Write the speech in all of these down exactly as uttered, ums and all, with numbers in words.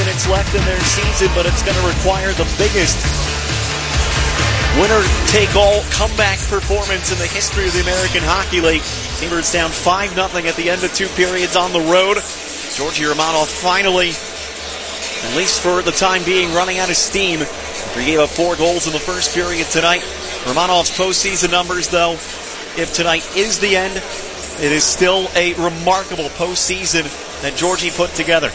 minutes left in their season, but it's going to require the biggest winner-take-all comeback performance in the history of the American Hockey League. T-Birds down five nothing at the end of two periods on the road. Georgi Romanov finally, at least for the time being, running out of steam after he gave up four goals in the first period tonight. Romanov's postseason numbers, though, if tonight is the end, it is still a remarkable postseason that Georgi put together.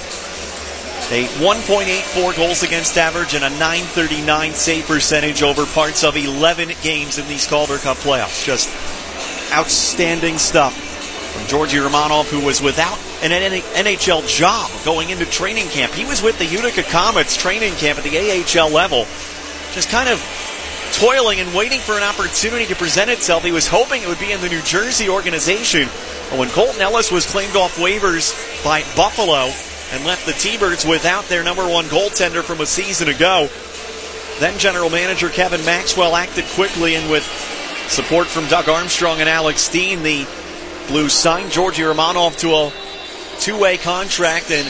A one point eight four goals against average and a nine thirty-nine save percentage over parts of eleven games in these Calder Cup playoffs. Just outstanding stuff from Georgi Romanov, who was without an N H L job going into training camp. He was with the Utica Comets training camp at the A H L level, just kind of toiling and waiting for an opportunity to present itself. He was hoping it would be in the New Jersey organization. But when Colton Ellis was claimed off waivers by Buffalo and left the T-Birds without their number one goaltender from a season ago, then general manager Kevin Maxwell acted quickly, and with support from Doug Armstrong and Alex Steen, the Blues signed Georgi Romanov to a two-way contract, and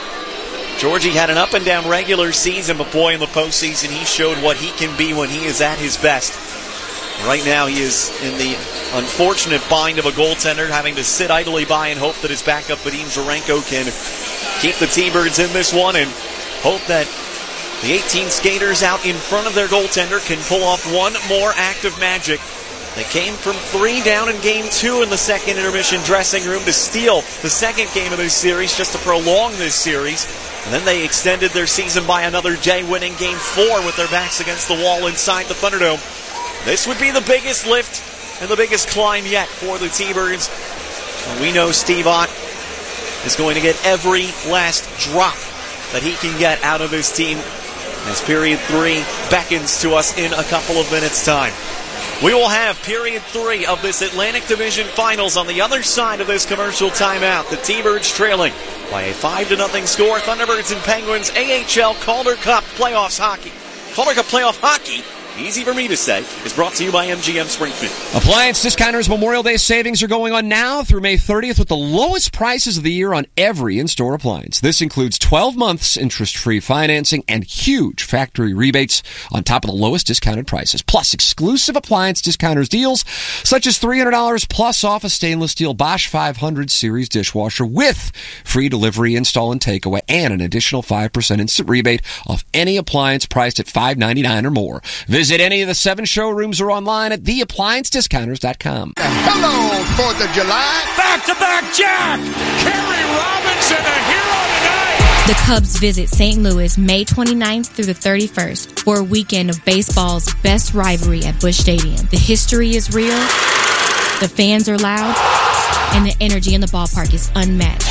Georgi had an up-and-down regular season, but boy, in the postseason, he showed what he can be when he is at his best. Right now, he is in the unfortunate bind of a goaltender, having to sit idly by and hope that his backup, Vadim Zarenko, can keep the T-Birds in this one, and hope that the eighteen skaters out in front of their goaltender can pull off one more act of magic. They came from three down in game two in the second intermission dressing room to steal the second game of this series, just to prolong this series. And then they extended their season by another day, winning game four with their backs against the wall inside the Thunderdome. This would be the biggest lift and the biggest climb yet for the T-Birds. And we know Steve Ott is going to get every last drop that he can get out of his team as period three beckons to us in a couple of minutes' time. We will have period three of this Atlantic Division Finals on the other side of this commercial timeout. The T-Birds trailing by a five to nothing score. Thunderbirds and Penguins A H L Calder Cup playoffs hockey. Calder Cup playoff hockey, easy for me to say, is brought to you by M G M Springfield. Appliance Discounters Memorial Day savings are going on now through May thirtieth with the lowest prices of the year on every in-store appliance. This includes twelve months interest-free financing and huge factory rebates on top of the lowest discounted prices. Plus exclusive Appliance Discounters deals such as three hundred dollars plus off a stainless steel Bosch five hundred series dishwasher with free delivery, install, and takeaway, and an additional five percent instant rebate off any appliance priced at five ninety-nine or more. Visit any of the seven showrooms or online at the appliance discounters dot com. Hello, fourth of July. Back-to-back Jack. Kerry Robinson, a hero tonight. The Cubs visit Saint Louis May twenty-ninth through the thirty-first for a weekend of baseball's best rivalry at Busch Stadium. The history is real, the fans are loud, and the energy in the ballpark is unmatched.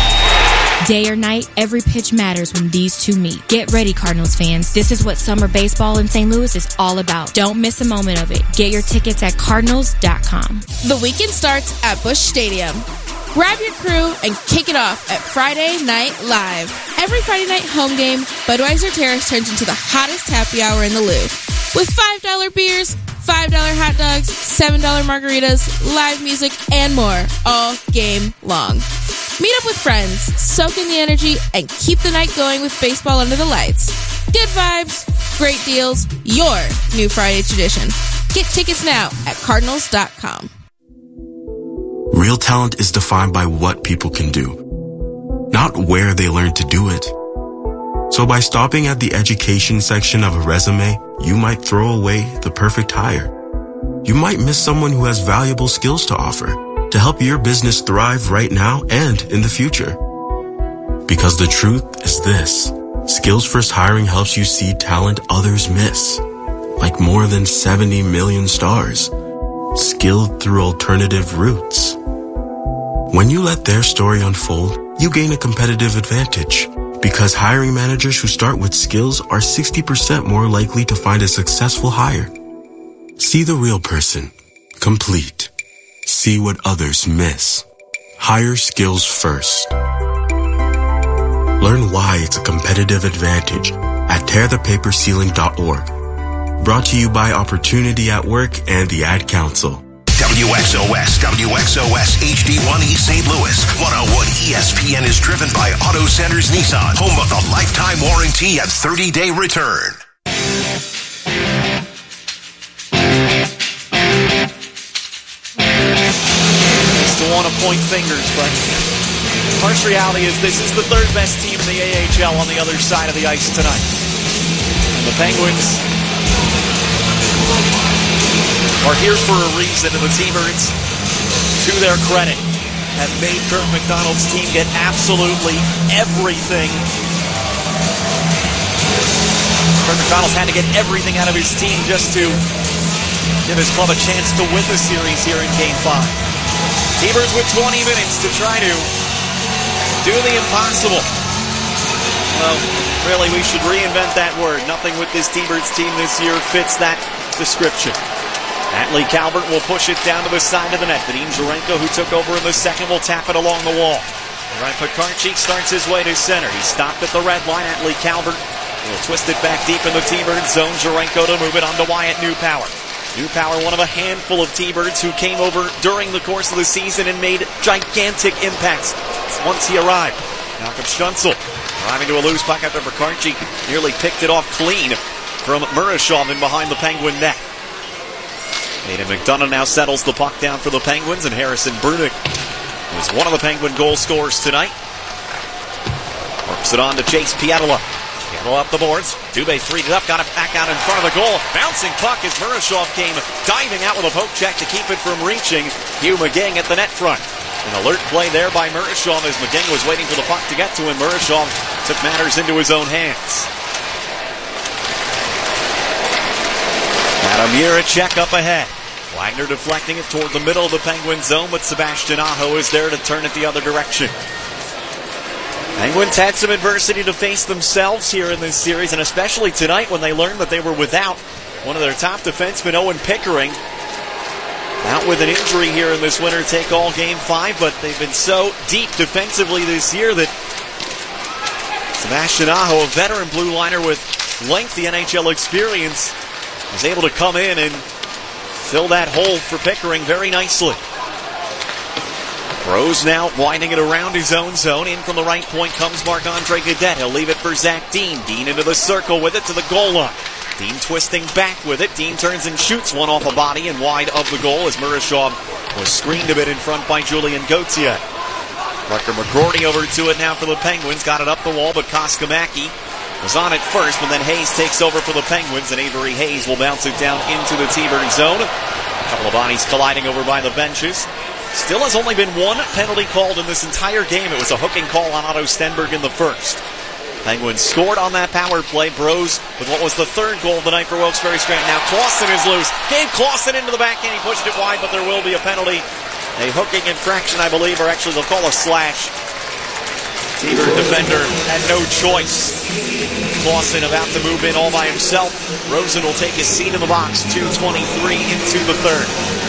Day or night, every pitch matters when these two meet. Get ready, Cardinals fans. This is what summer baseball in Saint Louis is all about. Don't miss a moment of it. Get your tickets at cardinals dot com. The weekend starts at Busch Stadium. Grab your crew and kick it off at Friday Night Live. Every Friday night home game, Budweiser Terrace turns into the hottest happy hour in the Louvre. With five dollar beers, five dollar hot dogs, seven dollar margaritas, live music, and more all game long. Meet up with friends, soak in the energy, and keep the night going with baseball under the lights. Good vibes, great deals, your new Friday tradition. Get tickets now at cardinals dot com. Real talent is defined by what people can do, not where they learn to do it. So by stopping at the education section of a resume, you might throw away the perfect hire. You might miss someone who has valuable skills to offer to help your business thrive right now and in the future. Because the truth is this: Skills First Hiring helps you see talent others miss, like more than seventy million stars, skilled through alternative routes. When you let their story unfold, you gain a competitive advantage, because hiring managers who start with skills are sixty percent more likely to find a successful hire. See the real person, complete. See what others miss. Hire skills first. Learn why it's a competitive advantage at tear the paper ceiling dot org. Brought to you by Opportunity at Work and the Ad Council. W W X O S, W X O S H D one East Saint Louis. one oh one E S P N is driven by Auto Centers Nissan, home of the lifetime warranty and thirty-day return. Used to want to point fingers, but harsh reality is this is the third best team in the A H L on the other side of the ice tonight. And the Penguins are here for a reason, and the T-Birds, to their credit, have made Kirk McDonald's team get absolutely everything. Kirk McDonald's had to get everything out of his team just to give his club a chance to win the series here in Game five. T-Birds with twenty minutes to try to do the impossible. Well, really, we should reinvent that word. Nothing with this T-Birds team this year fits that description. Atlee Calvert will push it down to the side of the net. Vadim Jurenko, who took over in the second, will tap it along the wall. Ryan Pekarczyk starts his way to center. He stopped at the red line. Atlee Calvert will twist it back deep in the T-Bird zone. Jurenko to move it on to Wyatt Newpower. Newpower, one of a handful of T-Birds who came over during the course of the season and made gigantic impacts once he arrived. Malcolm Stützle driving to a loose puck after Pekarczyk nearly picked it off clean from Murashov in behind the Penguin net. Aidan McDonough now settles the puck down for the Penguins, and Harrison Brunig is one of the Penguin goal scorers tonight. Works it on to Chase Pietila. Pietila up the boards. Dubé freed it up, got it back out in front of the goal. Bouncing puck as Murashov came diving out with a poke check to keep it from reaching Hugh McGing at the net front. An alert play there by Murashov as McGing was waiting for the puck to get to him. Murashov took matters into his own hands. Adam Jiricek up ahead. Wagner deflecting it toward the middle of the Penguin zone, but Sebastian Aho is there to turn it the other direction. Penguins had some adversity to face themselves here in this series, and especially tonight when they learned that they were without one of their top defensemen, Owen Pickering. Out with an injury here in this winner-take-all Game five, but they've been so deep defensively this year that Sebastian Aho, a veteran blue liner with lengthy N H L experience, was able to come in and fill that hole for Pickering very nicely. Rose now winding it around his own zone. In from the right point comes Marc-Andre Godet. He'll leave it for Zach Dean. Dean into the circle with it to the goal line. Dean twisting back with it. Dean turns and shoots one off a body and wide of the goal as Murashov was screened a bit in front by Julien Gauthier. Parker McGroarty over to it now for the Penguins. Got it up the wall, but Koskamaki was on it first, but then Hayes takes over for the Penguins, and Avery Hayes will bounce it down into the T-Bird zone. A couple of bodies colliding over by the benches. Still has only been one penalty called in this entire game. It was a hooking call on Otto Stenberg in the first. Penguins scored on that power play. Bros with what was the third goal of the night for Wilkes-Barre Scranton. Now Clausen is loose. Gabe Clausen into the backhand. He pushed it wide, but there will be a penalty. A hooking infraction, I believe, or actually they'll call a slash. T-Bird defender had no choice. Clausen about to move in all by himself. Rosen will take his seat in the box. two twenty-three into the third.